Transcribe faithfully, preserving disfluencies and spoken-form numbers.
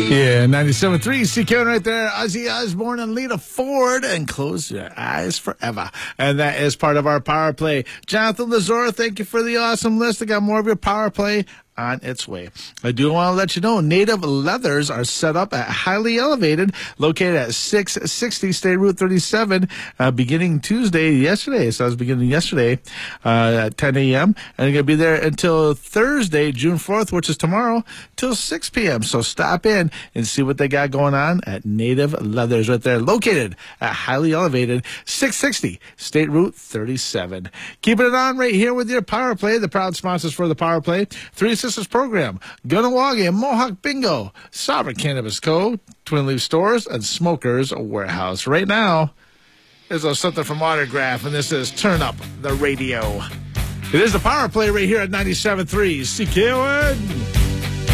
Yeah, ninety-seven point three C K right there. Ozzy Osbourne and Lita Ford, and Close Your Eyes Forever. And that is part of our power play. Jonathan Lazor, thank you for the awesome list. I got more of your power play on its way. I do want to let you know Native Leathers are set up at Highly Elevated, located at six sixty State Route thirty-seven, uh, beginning Tuesday, yesterday. So I was beginning yesterday uh, at ten a.m. And they're going to be there until Thursday, June fourth, which is tomorrow, till six p.m. So stop in and see what they got going on at Native Leathers right there, located at Highly Elevated, six sixty State Route thirty-seven. Keeping it on right here with your Power Play, the proud sponsors for the Power Play. Three Sisters Program, Gunawaga, Mohawk Bingo, Sovereign Cannabis Co., Twin Leaf Stores, and Smokers Warehouse. Right now, there's a something from Autograph, and this is Turn Up the Radio. It is the Power Play right here at ninety-seven point three C K O N.